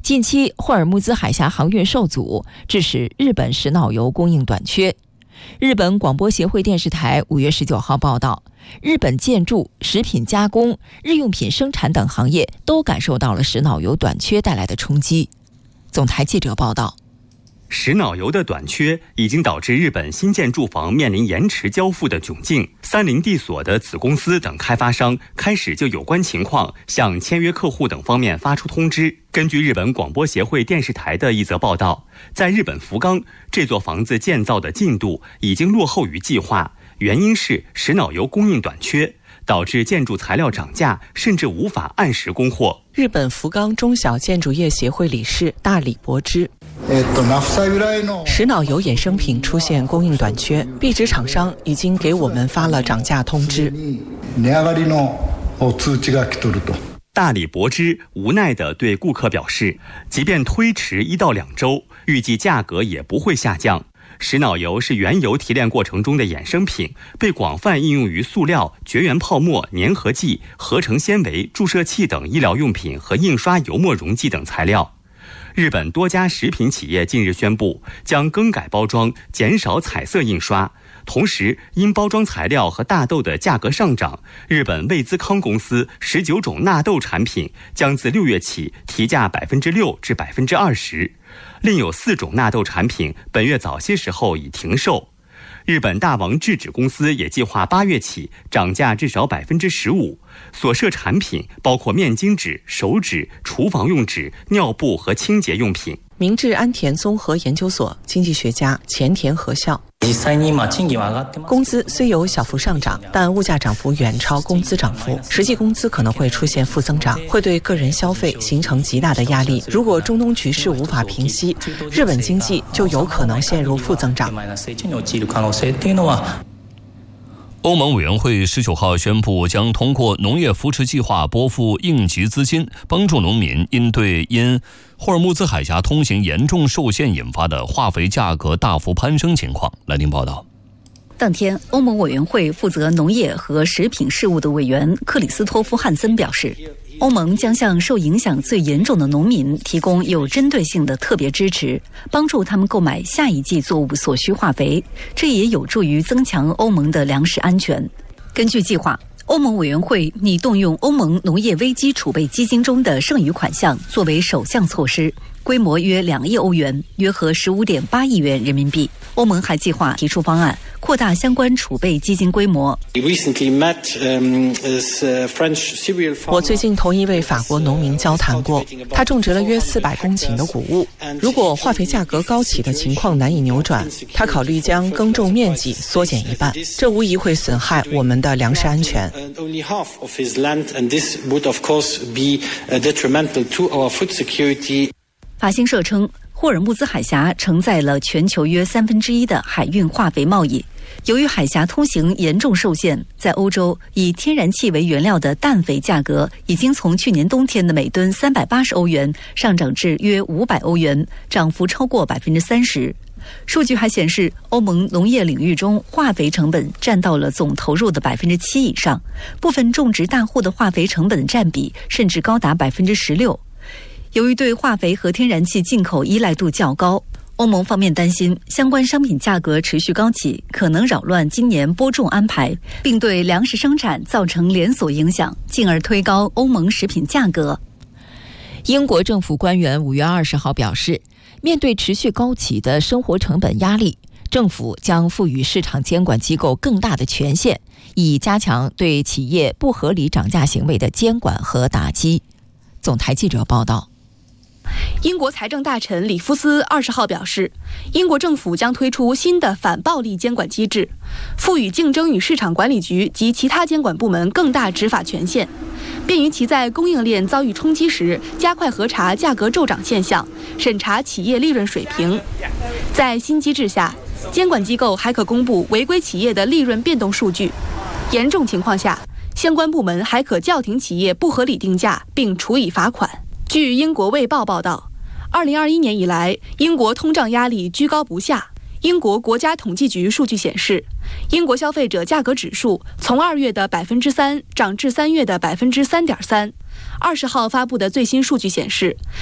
近期霍尔木兹海峡航运受阻，致使日本石脑油供应短缺。日本广播协会电视台5月19号报道，日本建筑、食品加工、日用品生产等行业都感受到了石脑油短缺带来的冲击。总台记者报道， 石脑油的短缺已经导致日本新建住房面临延迟交付的窘境。三菱地所的子公司等开发商开始就有关情况向签约客户等方面发出通知。根据日本广播协会电视台的一则报道，在日本福冈，这座房子建造的进度已经落后于计划，原因是石脑油供应短缺，导致建筑材料涨价，甚至无法按时供货。 日本福冈中小建筑业协会理事大里博之，石脑油衍生品出现供应短缺，壁纸厂商已经给我们发了涨价通知。 大里博之无奈地对顾客表示，即便推迟1到2周，预计价格也不会下降。石脑油是原油提炼过程中的衍生品，被广泛应用于塑料、绝缘泡沫、粘合剂、合成纤维、注射器等医疗用品和印刷油墨溶剂等材料。日本多家食品企业近日宣布将更改包装，减少彩色印刷。同时，因包装材料和大豆的价格上涨，日本味滋康公司19种纳豆产品将自6月起提价6%至20%。另有4种纳豆产品本月早些时候已停售。日本大王制纸公司也计划8月起涨价至少15%，所涉产品包括面巾纸、手纸、厨房用纸、尿布和清洁用品。 明治安田综合研究所经济学家前田和孝，工资虽有小幅上涨，但物价涨幅远超工资涨幅，实际工资可能会出现负增长，会对个人消费形成极大的压力。如果中东局势无法平息，日本经济就有可能陷入负增长。 欧盟委员会19号宣布，将通过农业扶持计划拨付应急资金，帮助农民应对因霍尔木兹海峡通行严重受限引发的化肥价格大幅攀升情况。来听报道。 当天，欧盟委员会负责农业和食品事务的委员克里斯托夫·汉森表示，欧盟将向受影响最严重的农民提供有针对性的特别支持，帮助他们购买下一季作物所需化肥，这也有助于增强欧盟的粮食安全。根据计划，欧盟委员会拟动用欧盟农业危机储备基金中的剩余款项作为首项措施，规模约2亿欧元，约合15.8亿元人民币。欧盟还计划提出方案，扩大相关储备基金规模。 我最近同一位法国农民交谈过，他种植了约400公顷的谷物。如果化肥价格高企的情况难以扭转，他考虑将耕种面积缩减一半，这无疑会损害我们的粮食安全。 法新社称，霍尔木兹海峡承载了全球约1/3的海运化肥贸易。由于海峡通行严重受限，在欧洲以天然气为原料的氮肥价格已经从去年冬天的每吨380欧元上涨至约500欧元，涨幅超过30%。数据还显示，欧盟农业领域中化肥成本占到了总投入的7%以上，部分种植大户的化肥成本占比甚至高达16%。由于对化肥和天然气进口依赖度较高，欧盟方面担心相关商品价格持续高企，可能扰乱今年播种安排，并对粮食生产造成连锁影响，进而推高欧盟食品价格。 英国政府官员5月20号表示，面对持续高企的生活成本压力，政府将赋予市场监管机构更大的权限，以加强对企业不合理涨价行为的监管和打击。总台记者报道。 英国财政大臣里夫斯20号表示，英国政府将推出新的反暴力监管机制，赋予竞争与市场管理局及其他监管部门更大执法权限，便于其在供应链遭遇冲击时加快核查价格骤涨现象，审查企业利润水平。在新机制下，监管机构还可公布违规企业的利润变动数据，严重情况下，相关部门还可叫停企业不合理定价并处以罚款。据英国卫报报道，2021年以来，英国通胀压力居高不下。英国国家统计局数据显示，英国消费者价格指数从2月的3%涨至3月的3.3%。20号发布的最新数据显示，